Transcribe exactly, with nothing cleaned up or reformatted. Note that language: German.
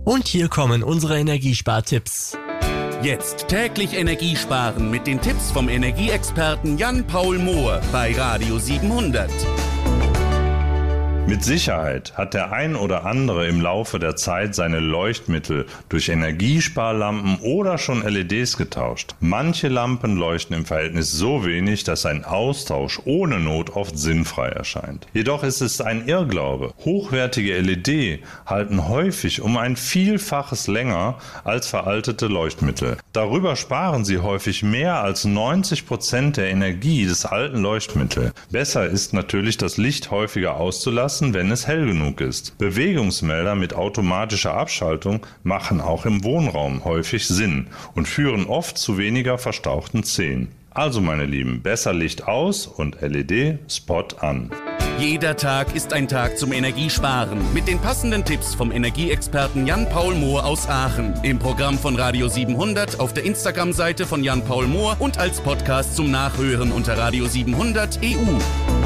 Und hier kommen unsere Energiespartipps. Jetzt täglich Energie sparen mit den Tipps vom Energieexperten Jan-Paul Mohr bei Radio siebenhundert. Mit Sicherheit hat der ein oder andere im Laufe der Zeit seine Leuchtmittel durch Energiesparlampen oder schon L E Ds getauscht. Manche Lampen leuchten im Verhältnis so wenig, dass ein Austausch ohne Not oft sinnfrei erscheint. Jedoch ist es ein Irrglaube. Hochwertige L E D halten häufig um ein Vielfaches länger als veraltete Leuchtmittel. Darüber sparen sie häufig mehr als neunzig Prozent der Energie des alten Leuchtmittels. Besser ist natürlich, das Licht häufiger auszulassen, wenn es hell genug ist. Bewegungsmelder mit automatischer Abschaltung machen auch im Wohnraum häufig Sinn und führen oft zu weniger verstauchten Szenen. Also meine Lieben, besser Licht aus und L E D-Spot an. Jeder Tag ist ein Tag zum Energiesparen mit den passenden Tipps vom Energieexperten Jan-Paul Mohr aus Aachen. Im Programm von Radio siebenhundert, auf der Instagram-Seite von Jan-Paul Mohr und als Podcast zum Nachhören unter radio siebenhundert punkt e u.